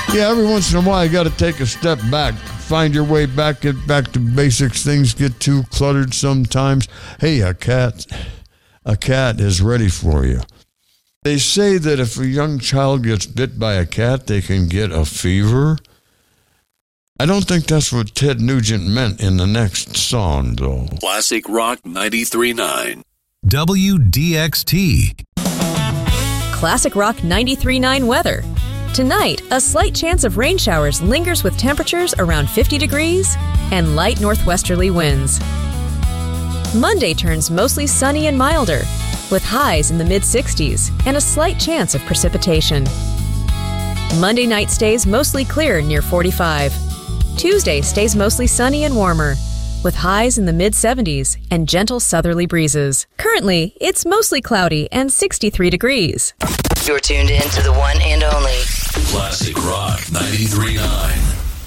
Yeah, every once in a while you got to take a step back, find your way back, get back to basics. Things get too cluttered sometimes. Hey, a cat is ready for you. They say that if a young child gets bit by a cat, they can get a fever. I don't think that's what Ted Nugent meant in the next song, though. Classic Rock 93.9. WDXT. Classic Rock 93.9 weather. Tonight, a slight chance of rain showers lingers with temperatures around 50 degrees and light northwesterly winds. Monday turns mostly sunny and milder, with highs in the mid-60s and a slight chance of precipitation. Monday night stays mostly clear near 45. Tuesday stays mostly sunny and warmer, with highs in the mid-70s and gentle southerly breezes. Currently, it's mostly cloudy and 63 degrees. You're tuned in to the one and only Classic Rock 93.9.